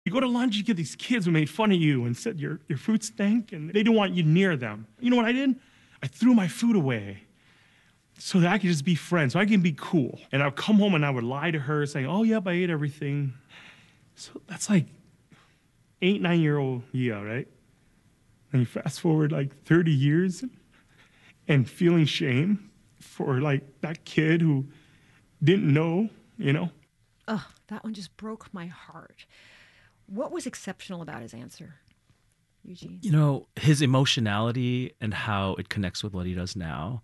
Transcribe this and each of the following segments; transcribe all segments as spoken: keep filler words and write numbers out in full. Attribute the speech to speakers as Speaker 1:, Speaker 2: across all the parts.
Speaker 1: You go to lunch, you get these kids who made fun of you and said your, your food stank, and they didn't want you near them. You know what I did? I threw my food away so that I could just be friends, so I can be cool. And I'd come home and I would lie to her saying, oh, yep, I ate everything. So that's like eight, nine-year-old Yia, right? And you fast forward like thirty years and feeling shame for like that kid who didn't know, you know?
Speaker 2: Ugh, that one just broke my heart. What was exceptional about his answer, Eugene?
Speaker 3: You know, his emotionality and how it connects with what he does now.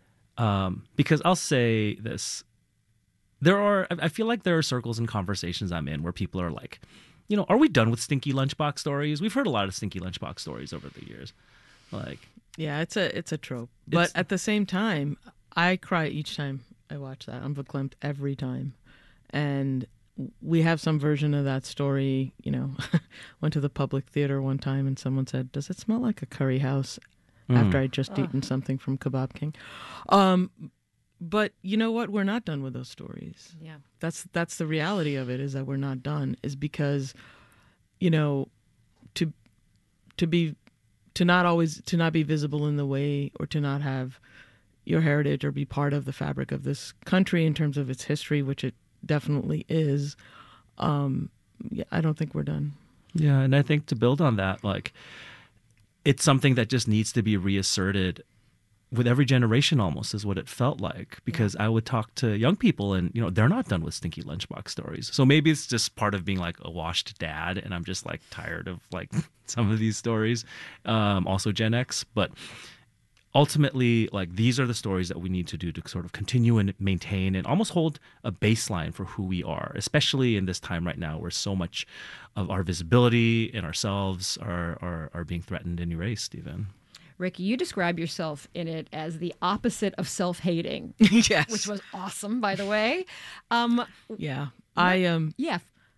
Speaker 3: Um, because I'll say this, there are, I feel like there are circles and conversations I'm in where people are like, you know, are we done with stinky lunchbox stories? We've heard a lot of stinky lunchbox stories over the years. Like,
Speaker 4: yeah, it's a it's a trope. But
Speaker 3: It's-
Speaker 4: at the same time, I cry each time I watch that. I'm verklempt every time. And we have some version of that story, you know. Went to the public theater one time and someone said, does it smell like a curry house after I'd just eaten something from Kebab King? Um, but you know what? We're not done with those stories.
Speaker 2: Yeah.
Speaker 4: That's that's the reality of it, is that we're not done, is because, you know, to to be to not always to not be visible in the way, or to not have your heritage or be part of the fabric of this country in terms of its history, which it definitely is. Um, yeah, I don't think we're done.
Speaker 3: yeah, and I think to build on that, like, it's something that just needs to be reasserted with every generation, almost, is what it felt like. Because I would talk to young people and, you know, they're not done with stinky lunchbox stories. So maybe it's just part of being like a washed dad, and I'm just like tired of like some of these stories. Um, also Gen X. But ultimately, like, these are the stories that we need to do to sort of continue and maintain and almost hold a baseline for who we are, especially in this time right now where so much of our visibility and ourselves are, are, are being threatened and erased even.
Speaker 2: Ricky, you describe yourself in it as the opposite of self-hating,
Speaker 4: Yes.
Speaker 2: which was awesome, by the way. Um,
Speaker 4: Yeah. I um
Speaker 2: yeah.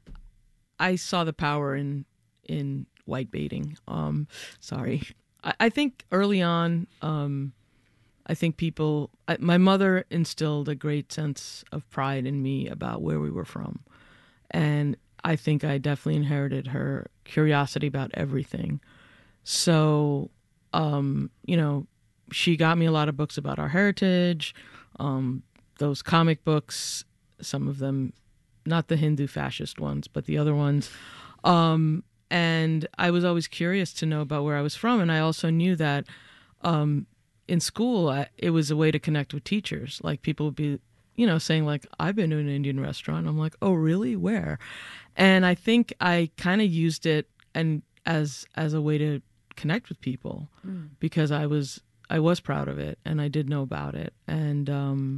Speaker 4: I saw the power in in white baiting. Um, sorry. I, I think early on, um, I think people. I, my mother instilled a great sense of pride in me about where we were from, and I think I definitely inherited her curiosity about everything. So, um, you know, she got me a lot of books about our heritage, um, those comic books, some of them, not the Hindu fascist ones, but the other ones. Um, and I was always curious to know about where I was from. And I also knew that um, in school, I, it was a way to connect with teachers. Like, people would be, you know, saying like, I've been to an Indian restaurant. I'm like, oh, really? Where? And I think I kind of used it and as as a way to connect with people, mm. because I was I was proud of it and I did know about it. And um,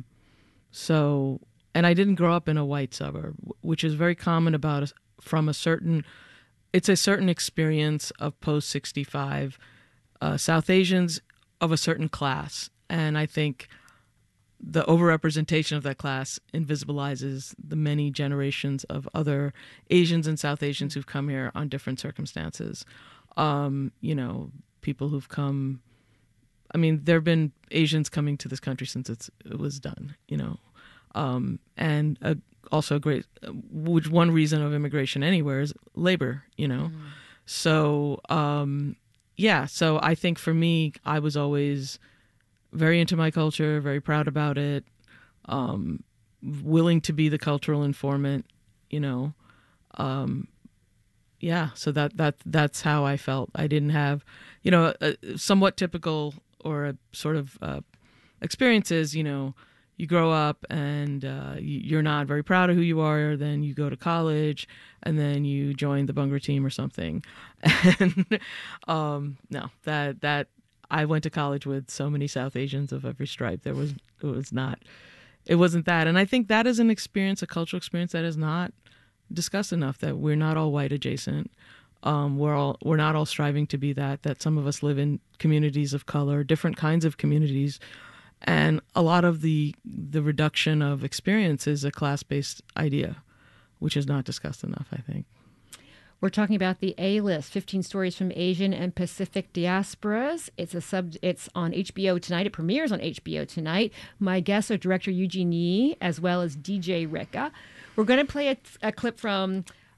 Speaker 4: so, and I didn't grow up in a white suburb, which is very common about a, from a certain, it's a certain experience of post sixty-five uh, South Asians of a certain class. And I think the overrepresentation of that class invisibilizes the many generations of other Asians and South Asians who've come here on different circumstances. Um, you know, people who've come, I mean, there have been Asians coming to this country since it's, it was done, you know. Um, and a, also a great, which one reason of immigration anywhere is labor, you know. Mm. So, um, yeah, so I think for me, I was always very into my culture, very proud about it, um, willing to be the cultural informant, you know. Um, yeah, so that that that's how I felt. I didn't have, you know, a, a somewhat typical or a sort of uh, experiences, you know, you grow up and uh, you're not very proud of who you are, then you go to college and then you join the Bhangra team or something. And um, no, that that I went to college with so many South Asians of every stripe. There was it was not, it wasn't that. And I think that is an experience, a cultural experience that is not discussed enough, that we're not all white adjacent. Um, we're all we're not all striving to be that, that some of us live in communities of color, different kinds of communities. And a lot of the the reduction of experience is a class-based idea, which is not discussed enough, I think.
Speaker 2: We're talking about the A-List, fifteen Stories from Asian and Pacific Diasporas. It's a sub. It's on H B O tonight. It premieres on H B O tonight. My guests are director Eugene Yee as well as D J Reka. We're going to play a, a clip from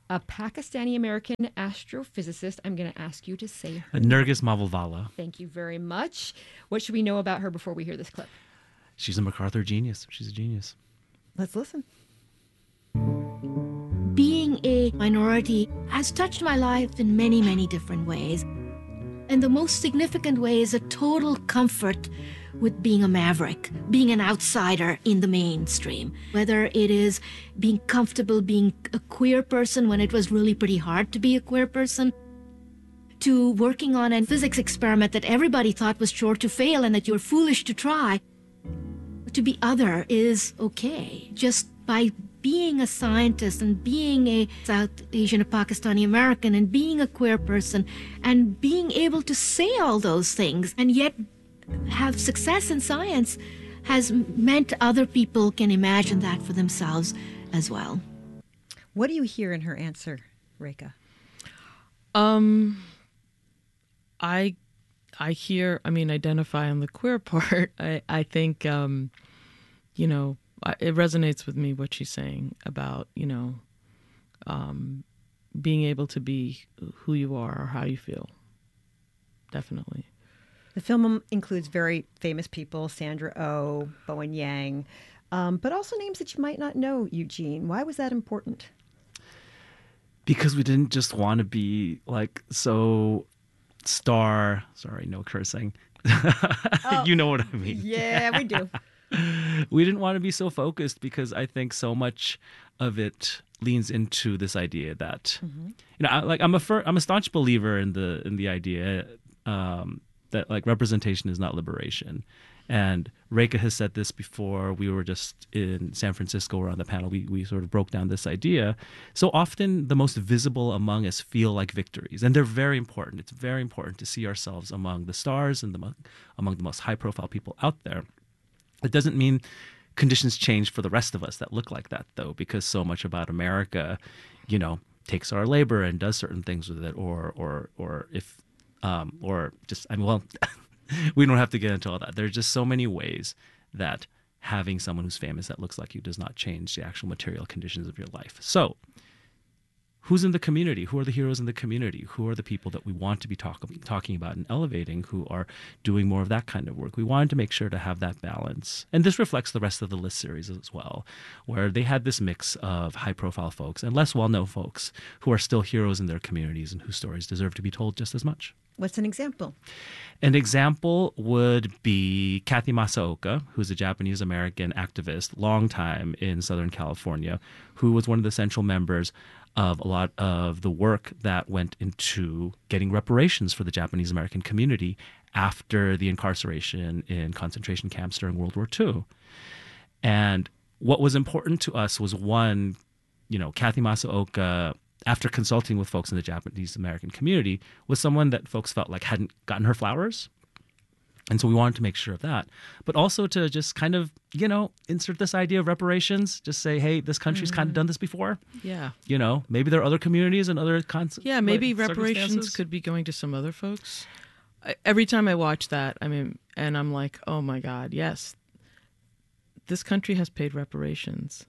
Speaker 2: a Pakistani-American astrophysicist. I'm going to ask you to say her
Speaker 3: Nergis Mavalvala.
Speaker 2: Thank you very much. What should we know about her before we hear this clip?
Speaker 3: She's a MacArthur genius. She's a genius.
Speaker 5: Let's listen.
Speaker 6: Being a minority has touched my life in many, many different ways. And the most significant way is a total comfort with being a maverick, being an outsider in the mainstream. Whether it is being comfortable being a queer person when it was really pretty hard to be a queer person, to working on a physics experiment that everybody thought was sure to fail and that you were foolish to try. To be other is okay. Just by being a scientist and being a South Asian or Pakistani American and being a queer person and being able to say all those things and yet have success in science has meant other people can imagine that for themselves as well.
Speaker 5: What do you hear in her answer, Rekha?
Speaker 4: Um, I, I hear, I mean, identify on the queer part. I, I think, um, you know, it resonates with me what she's saying about, you know, um, being able to be who you are or how you feel. Definitely.
Speaker 5: The film includes very famous people, Sandra Oh, Bowen Yang, um, but also names that you might not know, Eugene. Why was that important?
Speaker 3: Because we didn't just want to be like so star, sorry, no cursing.
Speaker 5: Oh,
Speaker 3: you know what I mean.
Speaker 5: Yeah, we do.
Speaker 3: We didn't want to be so focused because I think so much of it leans into this idea that, mm-hmm. you know, I, like I'm a fir- I'm a staunch believer in the in the idea um, that like representation is not liberation. And Rekha has said this before. We were just in San Francisco, or on the panel, we, we sort of broke down this idea. So often the most visible among us feel like victories, and they're very important. It's very important to see ourselves among the stars and the, among the most high-profile people out there. It doesn't mean conditions change for the rest of us that look like that, though, because so much about America, you know, takes our labor and does certain things with it, or or or if, um, or just I mean, well. We don't have to get into all that. There's just so many ways that having someone who's famous that looks like you does not change the actual material conditions of your life. So who's in the community? Who are the heroes in the community? Who are the people that we want to be talk, talking about and elevating, who are doing more of that kind of work? We wanted to make sure to have that balance. And this reflects the rest of the list series as well, where they had this mix of high-profile folks and less well-known folks who are still heroes in their communities and whose stories deserve to be told just as much.
Speaker 5: What's an example?
Speaker 3: An example would be Kathy Masaoka, who's a Japanese-American activist, long time in Southern California, who was one of the central members of a lot of the work that went into getting reparations for the Japanese-American community after the incarceration in concentration camps during World War Two. And what was important to us was, one, you know, Kathy Masaoka, after consulting with folks in the Japanese-American community, was someone that folks felt like hadn't gotten her flowers. And so we wanted to make sure of that. But also to just kind of, you know, insert this idea of reparations, just say, hey, this country's mm-hmm. kind of done this before.
Speaker 4: Yeah.
Speaker 3: You know, maybe there are other communities and other cons-
Speaker 4: Yeah, maybe
Speaker 3: like,
Speaker 4: reparations could be going to some other folks. I, every time I watch that, I mean, and I'm like, oh my God, yes, this country has paid reparations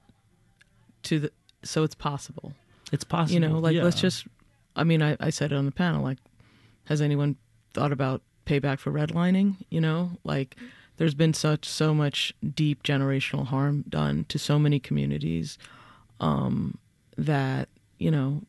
Speaker 4: to the, so it's possible.
Speaker 3: It's possible.
Speaker 4: You know, like,
Speaker 3: yeah.
Speaker 4: let's just, I mean, I, I said it on the panel, like, has anyone thought about payback for redlining? You know, like, there's been such, so much deep generational harm done to so many communities um, that, you know,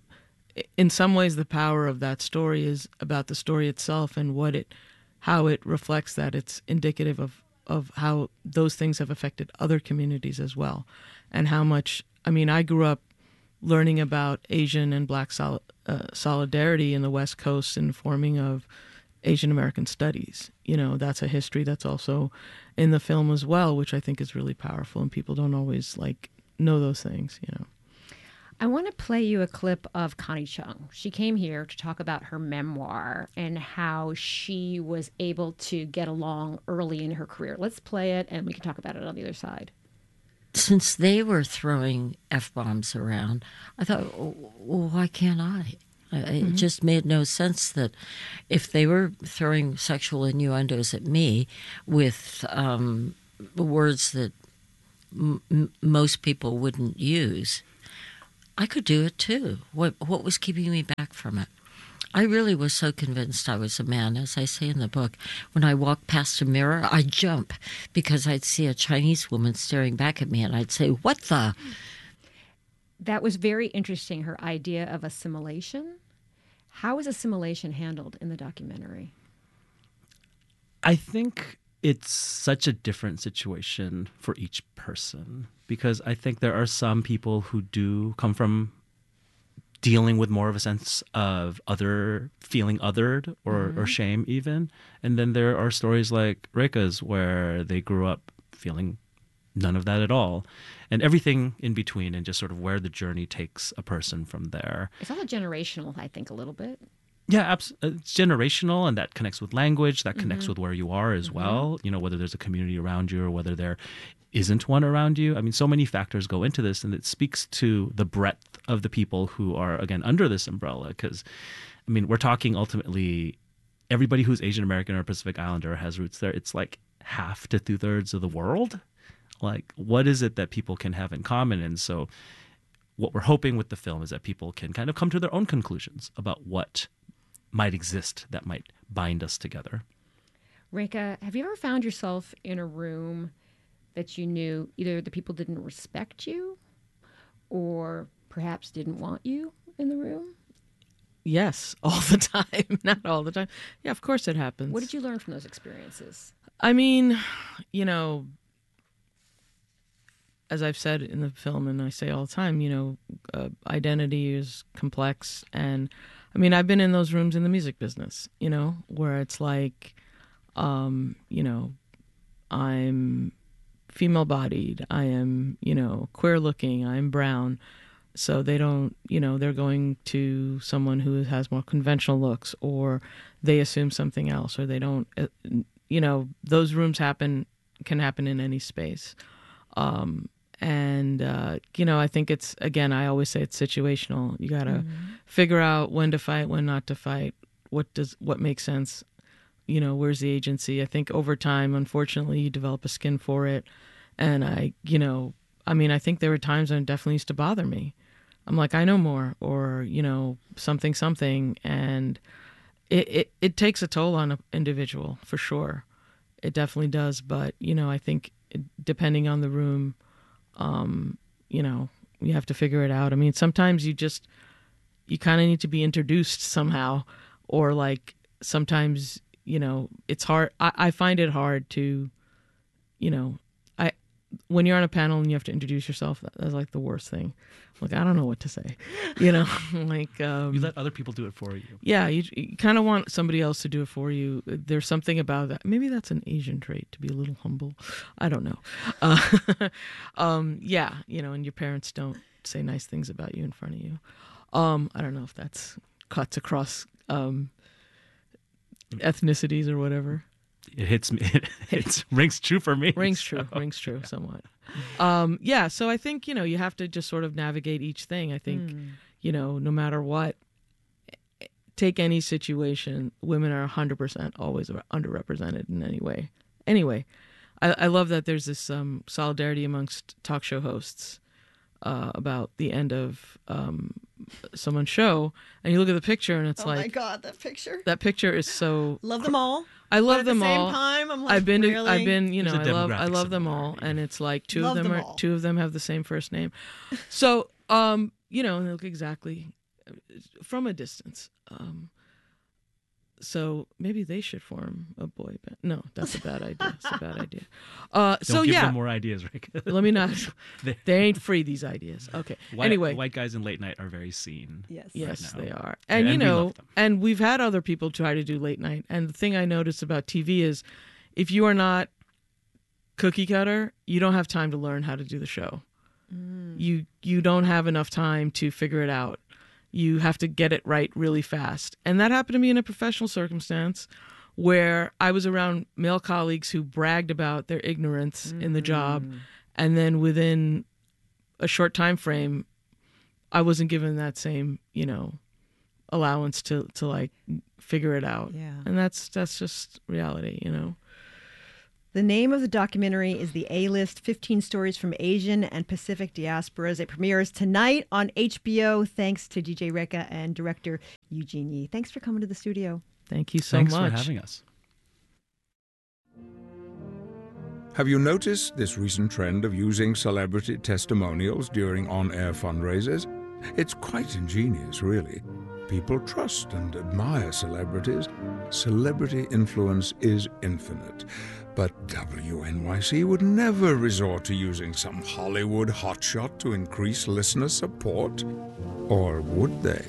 Speaker 4: in some ways the power of that story is about the story itself and what it, how it reflects that. It's indicative of, of how those things have affected other communities as well. And how much, I mean, I grew up learning about Asian and Black sol- uh, solidarity in the West Coast and forming of Asian American studies. You know, that's a history that's also in the film as well, which I think is really powerful, and people don't always like know those things, you know.
Speaker 2: I want to play you a clip of Connie Chung. She came here to talk about her memoir and how she was able to get along early in her career. Let's play it and we can talk about it on the other side.
Speaker 7: Since they were throwing F-bombs around, I thought, well, why can't I? It mm-hmm. just made no sense that if they were throwing sexual innuendos at me with um, words that m- m- most people wouldn't use, I could do it too. What what was keeping me back from it? I really was so convinced I was a man. As I say in the book, when I walked past a mirror, I'd jump because I'd see a Chinese woman staring back at me and I'd say, "What the?"
Speaker 2: That was very interesting, her idea of assimilation. How is assimilation handled in the documentary?
Speaker 3: I think it's such a different situation for each person, because I think there are some people who do come from dealing with more of a sense of other, feeling othered or, mm-hmm. or shame even. And then there are stories like Reika's where they grew up feeling none of that at all. And everything in between, and just sort of where the journey takes a person from there.
Speaker 2: It's also generational, I think, a little bit.
Speaker 3: Yeah, abs- it's generational, and that connects with language, that connects mm-hmm. with where you are as mm-hmm. well, you know, whether there's a community around you or whether there isn't one around you. I mean, so many factors go into this, and it speaks to the breadth of the people who are, again, under this umbrella. Because, I mean, we're talking ultimately everybody who's Asian American or Pacific Islander has roots there. It's like half to two-thirds of the world. Like, what is it that people can have in common? And so what we're hoping with the film is that people can kind of come to their own conclusions about what might exist that might bind us together.
Speaker 2: Reika, have you ever found yourself in a room that you knew either the people didn't respect you or perhaps didn't want you in the room?
Speaker 4: Yes, all the time. Not all the time. Yeah, of course it happens.
Speaker 2: What did you learn from those experiences?
Speaker 4: I mean, you know, as I've said in the film, and I say all the time, you know, uh, identity is complex. And I mean, I've been in those rooms in the music business, you know, where it's like, um, you know, I'm female bodied, I am, you know, queer looking, I'm brown. So they don't, you know, they're going to someone who has more conventional looks, or they assume something else, or they don't, uh, you know, those rooms happen, can happen in any space. Um, And, uh, you know, I think it's, again, I always say it's situational. You got to mm-hmm. figure out when to fight, when not to fight, what does, what makes sense, you know, where's the agency. I think over time, unfortunately, you develop a skin for it. And I, you know, I mean, I think there were times when it definitely used to bother me. I'm like, I know more, or, you know, something, something. And it, it, it takes a toll on an individual, for sure. It definitely does. But, you know, I think it, depending on the room, Um, you know, you have to figure it out. I mean, sometimes you just, you kind of need to be introduced somehow, or like sometimes, you know, it's hard. I, I find it hard to, you know, I, when you're on a panel and you have to introduce yourself, that's like the worst thing. Like, I don't know what to say, you know, like, um,
Speaker 3: you let other people do it for you.
Speaker 4: Yeah. You, you kind of want somebody else to do it for you. There's something about that. Maybe that's an Asian trait, to be a little humble. I don't know. Uh, um, yeah. You know, and your parents don't say nice things about you in front of you. Um, I don't know if that's cuts across, um, ethnicities or whatever.
Speaker 3: It hits me. It, it rings true for me.
Speaker 4: Rings
Speaker 3: so.
Speaker 4: true. Rings true somewhat. Um, yeah. So I think, you know, you have to just sort of navigate each thing. I think, mm. you know, no matter what, take any situation, women are one hundred percent always underrepresented in any way. Anyway, I, I love that there's this um, solidarity amongst talk show hosts uh, about the end of um, someone's show. And you look at the picture and it's
Speaker 5: oh
Speaker 4: like...
Speaker 5: Oh my God, that picture.
Speaker 4: That picture is so...
Speaker 5: Love them all.
Speaker 4: I love
Speaker 5: but at
Speaker 4: them
Speaker 5: the
Speaker 4: all.
Speaker 5: Same time, I'm like,
Speaker 4: I've been,
Speaker 5: really?
Speaker 4: to, I've been, you know, I love, I love them all,
Speaker 3: similarity.
Speaker 4: and it's like two
Speaker 5: love
Speaker 4: of them,
Speaker 5: them
Speaker 4: are,
Speaker 5: all.
Speaker 4: two of them have the same first name, so, um, you know, they look exactly from a distance. Um, so maybe they should form a boy band. No, that's a bad idea. It's a bad idea. Uh,
Speaker 3: Don't
Speaker 4: so
Speaker 3: give
Speaker 4: yeah,
Speaker 3: them more ideas, Rick.
Speaker 4: Let me not. They ain't free, these ideas. Okay.
Speaker 3: White,
Speaker 4: anyway,
Speaker 3: white guys in late night are very seen.
Speaker 5: Yes,
Speaker 4: yes,
Speaker 3: right
Speaker 4: they
Speaker 3: now.
Speaker 4: are, and,
Speaker 3: and
Speaker 4: you
Speaker 3: we
Speaker 4: know,
Speaker 3: love them.
Speaker 4: and we've had other people try to do late night. And the thing I noticed about T V is, if you are not cookie cutter, you don't have time to learn how to do the show. Mm. You you don't have enough time to figure it out. You have to get it right really fast. And that happened to me in a professional circumstance where I was around male colleagues who bragged about their ignorance mm. in the job. And then within a short time frame, I wasn't given that same, you know, allowance to, to like figure it out.
Speaker 5: Yeah.
Speaker 4: And that's that's just reality, you know.
Speaker 5: The name of the documentary is The A-List, fifteen Stories from Asian and Pacific Diasporas. It premieres tonight on H B O. Thanks to D J Reka and director Eugene Yee. Thanks for coming to the studio.
Speaker 4: Thank you so
Speaker 3: Thanks
Speaker 4: much.
Speaker 3: for having us.
Speaker 8: Have you noticed this recent trend of using celebrity testimonials during on-air fundraisers? It's quite ingenious, really. People trust and admire celebrities. Celebrity influence is infinite. But W N Y C would never resort to using some Hollywood hotshot to increase listener support. Or would they?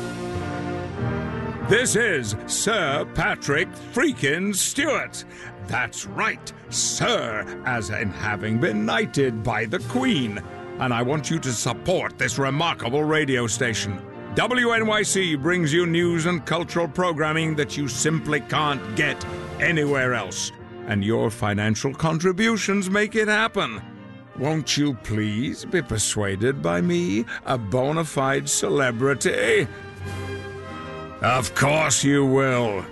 Speaker 8: This is Sir Patrick freaking Stewart. That's right, Sir, as in having been knighted by the Queen. And I want you to support this remarkable radio station. W N Y C brings you news and cultural programming that you simply can't get anywhere else. And your financial contributions make it happen. Won't you please be persuaded by me, a bona fide celebrity? Of course you will.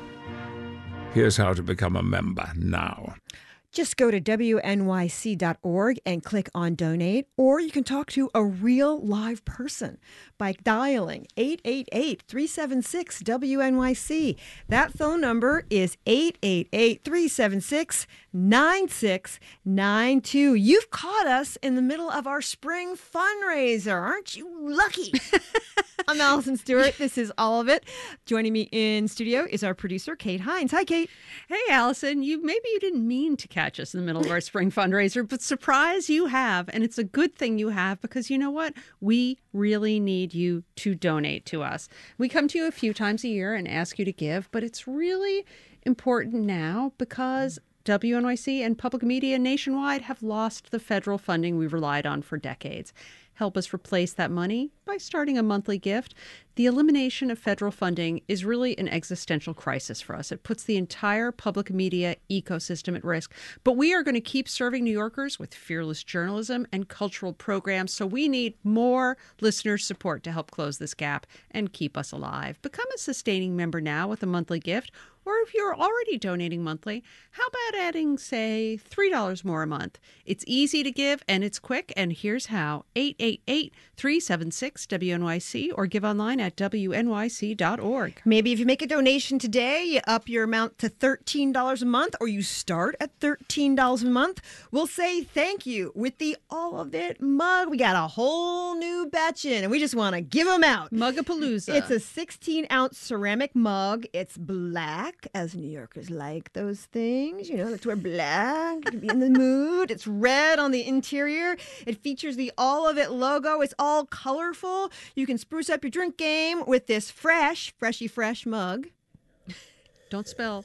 Speaker 8: Here's how to become a member now.
Speaker 5: Just go to W N Y C dot org and click on donate, or you can talk to a real live person by dialing eight eight eight, three seven six, W N Y C. That phone number is eight eight eight, three seven six, nine six nine two. You've caught us in the middle of our spring fundraiser. Aren't you lucky? I'm Allison Stewart. This is All of It. Joining me in studio is our producer, Kate Hines. Hi, Kate.
Speaker 9: Hey, Allison. You maybe you didn't mean to catch us in the middle of our spring fundraiser, but surprise, you have. And it's a good thing you have, because you know what? We really need you to donate to us. We come to you a few times a year and ask you to give, but it's really important now because W N Y C and public media nationwide have lost the federal funding we relied on for decades. Help us replace that money by starting a monthly gift. The elimination of federal funding is really an existential crisis for us. It puts the entire public media ecosystem at risk. But we are going to keep serving New Yorkers with fearless journalism and cultural programs, so we need more listener support to help close this gap and keep us alive. Become a sustaining member now with a monthly gift. Or if you're already donating monthly, how about adding, say, three dollars more a month? It's easy to give and it's quick, and here's how. eight eight eight, three seven six, W N Y C or give online at W N Y C dot org.
Speaker 5: Maybe if you make a donation today, you up your amount to thirteen dollars a month, or you start at thirteen dollars a month. We'll say thank you with the All of It mug. We got a whole new batch in, and we just want to give them out.
Speaker 9: Mugapalooza.
Speaker 5: It's a sixteen-ounce ceramic mug. It's black, as New Yorkers like those things. You know, let's wear black to be in the mood. It's red on the interior. It features the All of It logo. It's all colorful. You can spruce up your drink game with this fresh, freshy fresh mug.
Speaker 9: Don't spill.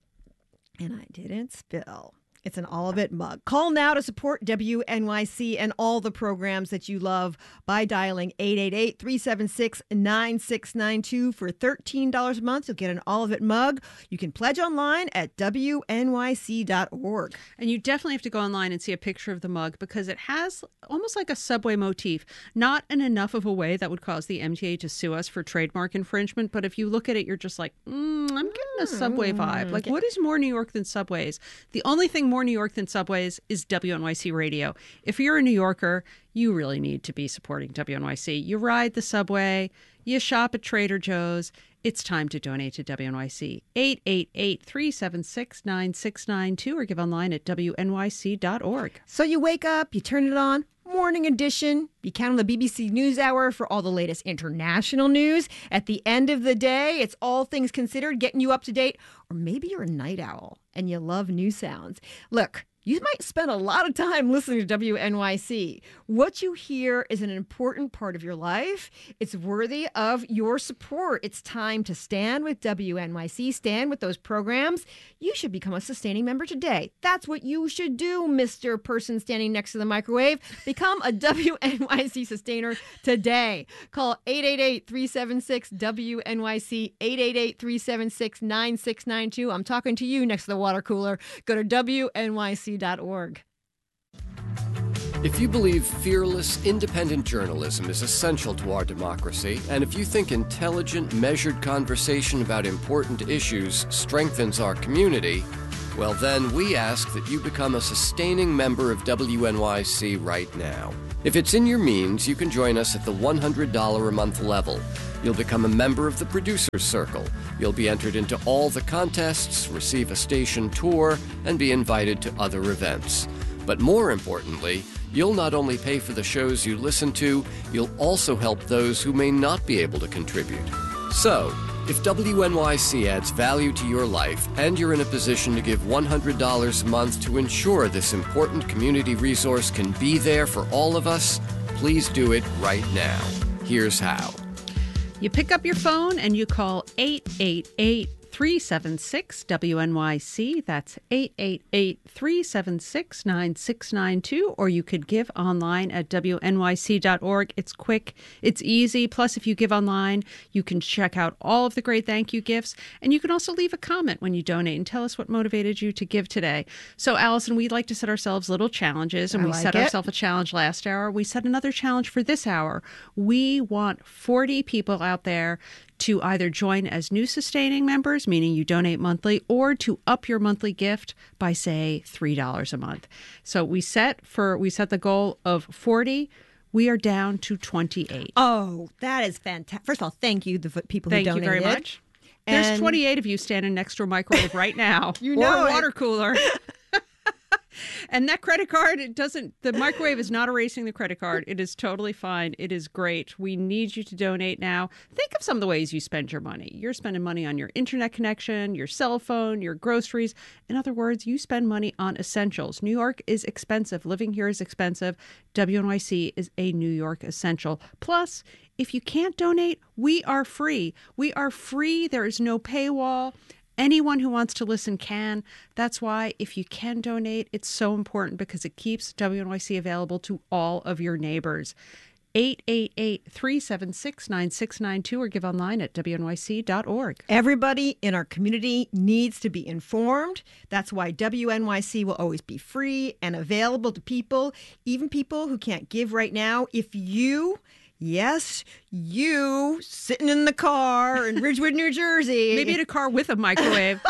Speaker 5: And I didn't spill. It's an All of It mug. Call now to support W N Y C and all the programs that you love by dialing eight eight eight, three seven six, nine six nine two. For thirteen dollars a month, you'll get an All of It mug. You can pledge online at W N Y C dot org.
Speaker 9: And you definitely have to go online and see a picture of the mug, because it has almost like a subway motif. Not in enough of a way that would cause the M T A to sue us for trademark infringement, but if you look at it, you're just like, mm, I'm getting a subway vibe. Like, what is more New York than subways? The only thing more New York than subways is W N Y C radio. If you're a New Yorker, you really need to be supporting W N Y C. You ride the subway, you shop at Trader Joe's. It's time to donate to W N Y C. eight eight eight, three seven six, nine six nine two or give online at W N Y C dot org.
Speaker 5: So you wake up, you turn it on, morning edition. You count on the B B C NewsHour for all the latest international news. At the end of the day, it's All Things Considered, getting you up to date. Or maybe you're a night owl and you love new sounds. Look, you might spend a lot of time listening to W N Y C. What you hear is an important part of your life. It's worthy of your support. It's time to stand with W N Y C, stand with those programs. You should become a sustaining member today. That's what you should do, Mister Person standing next to the microwave. Become a W N Y C sustainer today. Call eight eight eight, three seven six, W N Y C, eight eight eight, three seven six, nine six nine two. I'm talking to you next to the water cooler. Go to W N Y C dot org.
Speaker 10: If you believe fearless, independent journalism is essential to our democracy, and if you think intelligent, measured conversation about important issues strengthens our community, Well, then, we ask that you become a sustaining member of W N Y C right now. If it's in your means, you can join us at the one hundred dollars a month level. You'll become a member of the Producer's Circle. You'll be entered into all the contests, receive a station tour, and be invited to other events. But more importantly, you'll not only pay for the shows you listen to, you'll also help those who may not be able to contribute. So, if W N Y C adds value to your life and you're in a position to give one hundred dollars a month to ensure this important community resource can be there for all of us, please do it right now. Here's how.
Speaker 9: You pick up your phone and you call eight eight eight, three seven six, W N Y C. That's eight eight eight, three seven six, nine six nine two. Or you could give online at W N Y C dot org. It's quick. It's easy. Plus, if you give online, you can check out all of the great thank you gifts. And you can also leave a comment when you donate and tell us what motivated you to give today. So, Allison, we like to set ourselves little challenges. And
Speaker 5: I
Speaker 9: we
Speaker 5: like
Speaker 9: set
Speaker 5: it.
Speaker 9: ourselves a challenge last hour. We set another challenge for this hour. We want forty people out there to either join as new sustaining members, meaning you donate monthly, or to up your monthly gift by, say, three dollars a month. So we set for we set the goal of forty. We are down to twenty-eight.
Speaker 5: Oh, that is fantastic. First of all, thank you, the v- people
Speaker 9: Thank
Speaker 5: who
Speaker 9: you
Speaker 5: donated.
Speaker 9: very much. There's
Speaker 5: And-
Speaker 9: twenty-eight of you standing next to a microwave right now.
Speaker 5: You
Speaker 9: or
Speaker 5: know
Speaker 9: a
Speaker 5: it.
Speaker 9: water cooler. And that credit card, it doesn't, the microwave is not erasing the credit card. It is totally fine. It is great. We need you to donate now. Think of some of the ways you spend your money. You're spending money on your internet connection, your cell phone, your groceries. In other words, you spend money on essentials. New York is expensive. Living here is expensive. W N Y C is a New York essential. Plus, if you can't donate, we are free. We are free. There is no paywall. Anyone who wants to listen can. That's why if you can donate, it's so important because it keeps W N Y C available to all of your neighbors. eight eight eight, three seven six, nine six nine two or give online at W N Y C dot org.
Speaker 5: Everybody in our community needs to be informed. That's why W N Y C will always be free and available to people, even people who can't give right now. If you, yes, you, sitting in the car in Ridgewood, New Jersey.
Speaker 9: Maybe in a car with a microwave.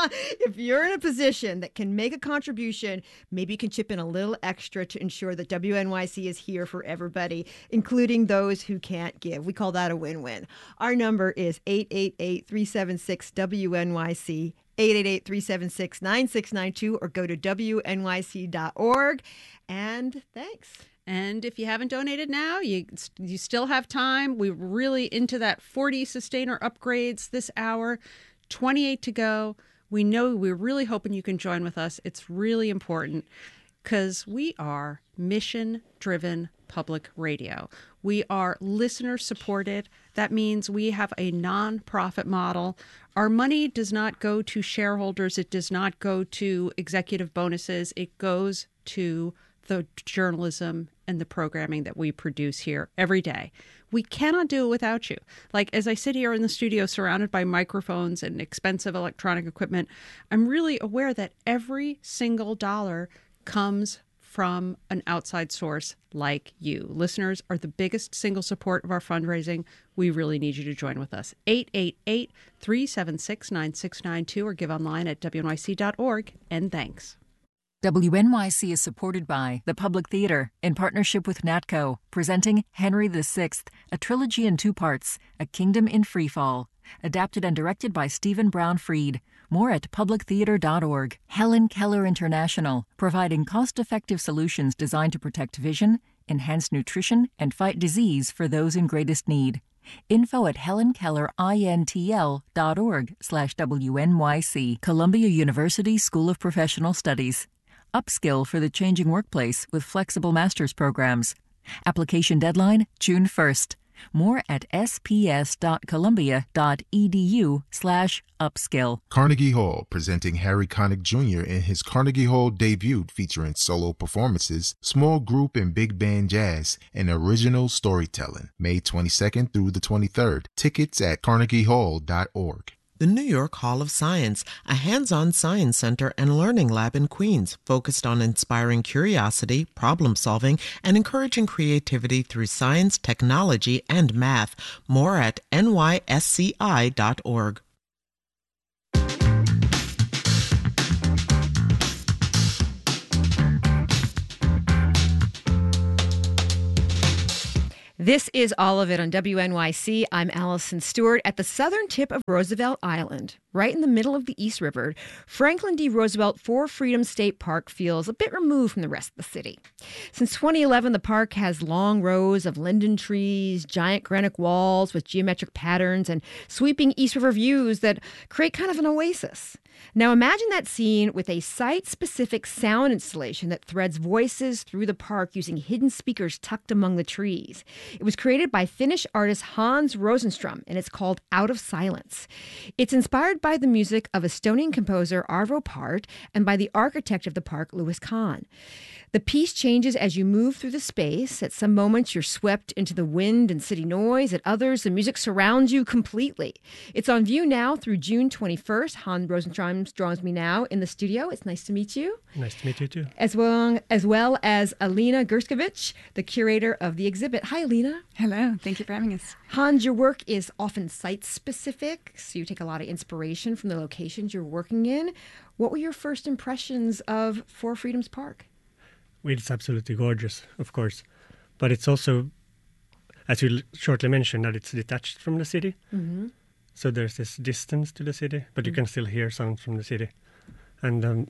Speaker 5: If you're in a position that can make a contribution, maybe you can chip in a little extra to ensure that W N Y C is here for everybody, including those who can't give. We call that a win-win. Our number is eight eight eight, three seven six, W N Y C, eight eight eight, three seven six, nine six nine two, or go to W N Y C dot org. And thanks.
Speaker 9: And if you haven't donated now, you you still have time. We're really into that forty sustainer upgrades this hour, twenty-eight to go. We know we're really hoping you can join with us. It's really important because we are mission-driven public radio. We are listener-supported. That means we have a nonprofit model. Our money does not go to shareholders. It does not go to executive bonuses. It goes to the journalism and the programming that we produce here every day. We cannot do it without you. Like, as I sit here in the studio surrounded by microphones and expensive electronic equipment, I'm really aware that every single dollar comes from an outside source like you. Listeners are the biggest single support of our fundraising. We really need you to join with us. eight eight eight, three seven six, nine six nine two or give online at W N Y C dot org. And thanks.
Speaker 11: W N Y C is supported by the Public Theater in partnership with NATCO, presenting Henry the Sixth, a trilogy in two parts, A Kingdom in Freefall, adapted and directed by Stephen Brown Freed. More at public theater dot org. Helen Keller International, providing cost-effective solutions designed to protect vision, enhance nutrition, and fight disease for those in greatest need. Info at helen keller intl dot org slash W N Y C. Columbia University School of Professional Studies. Upskill for the changing workplace with flexible master's programs. Application deadline, June first. More at s p s dot columbia dot e d u slash upskill.
Speaker 12: Carnegie Hall, presenting Harry Connick Junior in his Carnegie Hall debut featuring solo performances, small group and big band jazz, and original storytelling. May twenty-second through the twenty-third. Tickets at carnegie hall dot org.
Speaker 13: The New York Hall of Science, a hands-on science center and learning lab in Queens, focused on inspiring curiosity, problem-solving, and encouraging creativity through science, technology, and math. More at N Y S C I dot org.
Speaker 5: This is All of It on W N Y C. I'm Allison Stewart at the southern tip of Roosevelt Island. Right in the middle of the East River, Franklin D. Roosevelt Four Freedoms State Park feels a bit removed from the rest of the city. Since twenty eleven, the park has long rows of linden trees, giant granite walls with geometric patterns, and sweeping East River views that create kind of an oasis. Now imagine that scene with a site-specific sound installation that threads voices through the park using hidden speakers tucked among the trees. It was created by Finnish artist Hans Rosenström, and it's called Out of Silence. It's inspired by the music of Estonian composer Arvo Pärt and by the architect of the park, Louis Kahn. The piece changes as you move through the space. At some moments, you're swept into the wind and city noise. At others, the music surrounds you completely. It's on view now through June twenty-first. Hans Rosenström joins me now in the studio. It's nice to meet you.
Speaker 14: Nice to meet you, too.
Speaker 5: As well as, well as Alina Gerskevich, the curator of the exhibit. Hi, Alina.
Speaker 15: Hello. Thank you for having us.
Speaker 5: Hans, your work is often site-specific, so you take a lot of inspiration from the locations you're working in. What were your first impressions of Four Freedoms Park?
Speaker 14: Well, it's absolutely gorgeous, of course. But it's also, as you shortly mentioned, that it's detached from the city.
Speaker 5: Mm-hmm.
Speaker 14: So there's this distance to the city, but
Speaker 5: Mm-hmm.
Speaker 14: you can still hear sounds from the city. And um,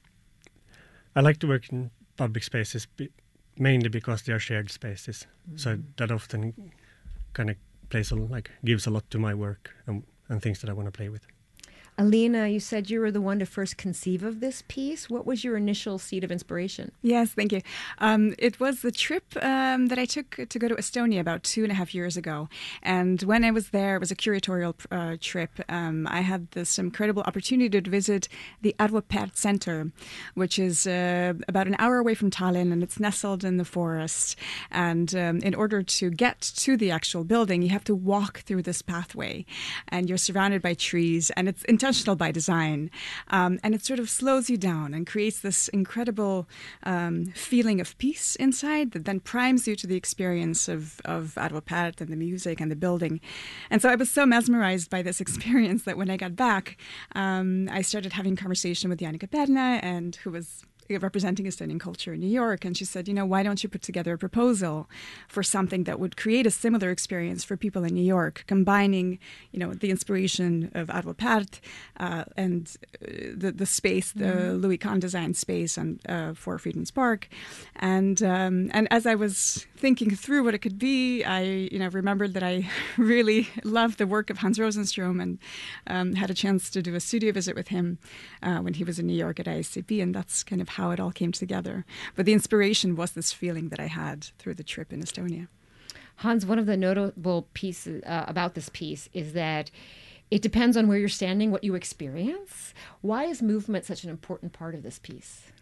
Speaker 14: I like to work in public spaces be- mainly because they are shared spaces. Mm-hmm. So that often kind of plays a, like gives a lot to my work and, and things that I want to play with.
Speaker 5: Alina, you said you were the one to first conceive of this piece. What was your initial seed of inspiration?
Speaker 15: Yes, thank you. Um, it was the trip um, that I took to go to Estonia about two and a half years ago. And when I was there, it was a curatorial uh, trip. Um, I had this incredible opportunity to visit the Arvo Pärt Center, which is uh, about an hour away from Tallinn, and it's nestled in the forest. And um, in order to get to the actual building, you have to walk through this pathway. And you're surrounded by trees, and it's intentional by design, um, and it sort of slows you down and creates this incredible um, feeling of peace inside that then primes you to the experience of, of Arvo Pärt and the music and the building. And so I was so mesmerized by this experience that when I got back, um, I started having conversation with Janika Berna, and who was representing Estonian culture in New York, and she said, you know, why don't you put together a proposal for something that would create a similar experience for people in New York, combining, you know, the inspiration of Arvo Pärt uh, and uh, the the space, the mm-hmm. Louis Kahn designed space on uh, Four Freedoms Park, and um, and as I was thinking through what it could be, I you know remembered that I really loved the work of Hans Rosenström, and um, had a chance to do a studio visit with him uh, when he was in New York at I S C P, and that's kind of how it all came together. But the inspiration was this feeling that I had through the trip in Estonia.
Speaker 2: Hans, one of the notable pieces uh, about this piece is that it depends on where you're standing, what you experience. Why is movement such an important part of this piece?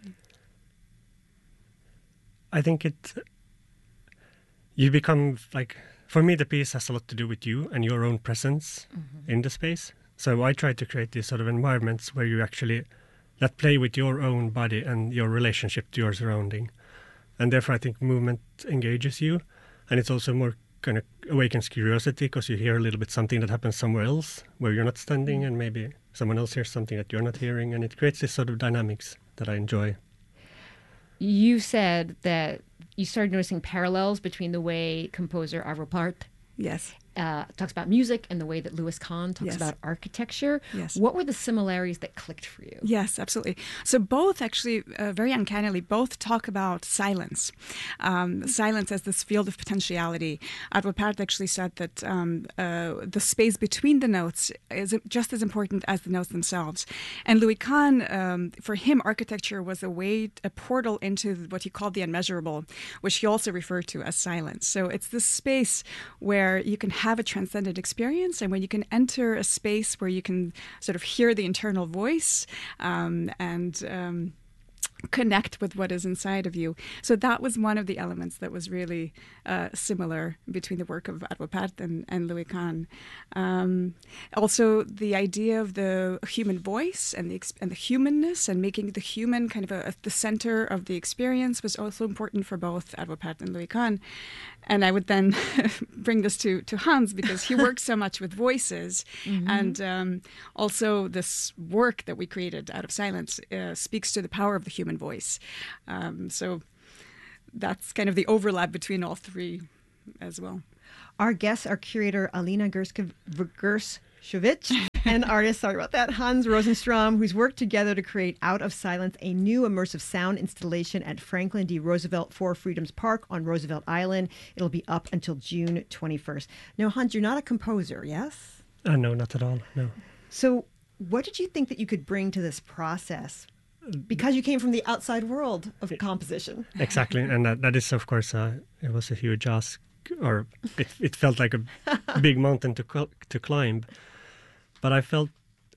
Speaker 14: I think it, you become like, for me, the piece has a lot to do with you and your own presence mm-hmm. in the space. So I try to create these sort of environments where you actually that play with your own body and your relationship to your surrounding. And therefore, I think movement engages you. And it's also more kind of awakens curiosity because you hear a little bit something that happens somewhere else where you're not standing, and maybe someone else hears something that you're not hearing. And it creates this sort of dynamics that I enjoy.
Speaker 2: You said that you started noticing parallels between the way composer Arvo Pärt
Speaker 15: yes.
Speaker 2: Uh, talks about music and the way that Louis Kahn talks
Speaker 15: yes.
Speaker 2: about architecture.
Speaker 15: Yes.
Speaker 2: What were the similarities that clicked for you?
Speaker 15: Yes, absolutely. So both actually, uh, very uncannily, both talk about silence. Um, silence as this field of potentiality. Arvo Pärt actually said that um, uh, the space between the notes is just as important as the notes themselves. And Louis Kahn, um, for him, architecture was a way, a portal into what he called the unmeasurable, which he also referred to as silence. So it's this space where you can have a transcendent experience, and when you can enter a space where you can sort of hear the internal voice um, and um, connect with what is inside of you. So that was one of the elements that was really uh, similar between the work of Arvo Pärt and, and Louis Kahn. Um, also, the idea of the human voice and the and the humanness and making the human kind of a, a, the center of the experience was also important for both Arvo Pärt and Louis Kahn. And I would then bring this to, to Hans, because he works so much with voices. Mm-hmm. And um, also this work that we created out of silence uh, speaks to the power of the human voice. Um, so that's kind of the overlap between all three as well.
Speaker 5: Our guests are curator Alina Gershkovich and artist, sorry about that, Hans Rosenstrom, who's worked together to create Out of Silence, a new immersive sound installation at Franklin D. Roosevelt Four Freedoms Park on Roosevelt Island. It'll be up until June twenty-first. Now, Hans, you're not a composer, yes?
Speaker 14: Uh, no, not at all, no.
Speaker 5: So what did you think that you could bring to this process? Because you came from the outside world of composition.
Speaker 14: Exactly, and that, that is, of course, uh, it was a huge ask, or it, it felt like a big mountain to cl- to climb. But I felt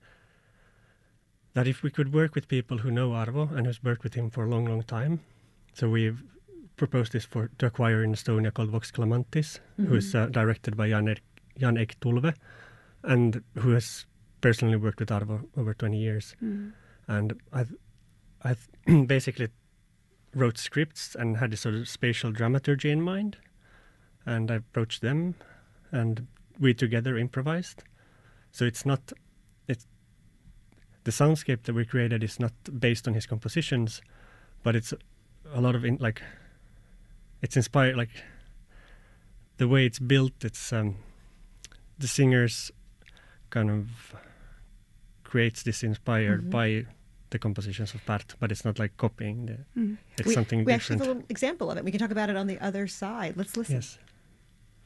Speaker 14: that if we could work with people who know Arvo and who's worked with him for a long, long time, so we've proposed this for to acquire in Estonia called Vox Clamantis, mm-hmm. who is uh, directed by Jan Erik, Jan Erik Tulve, and who has personally worked with Arvo over twenty years. Mm-hmm. And I I basically wrote scripts and had this sort of spatial dramaturgy in mind. And I approached them, and we together improvised. So it's not, it's the soundscape that we created is not based on his compositions, but it's a lot of in, like, it's inspired, like the way it's built. It's um, the singers kind of creates this inspired mm-hmm. by the compositions of Pärt, but it's not like copying the. Mm. It's
Speaker 5: we,
Speaker 14: something
Speaker 5: we
Speaker 14: different.
Speaker 5: actually have a little example of it. We can talk about it on the other side. Let's listen.
Speaker 14: Yes.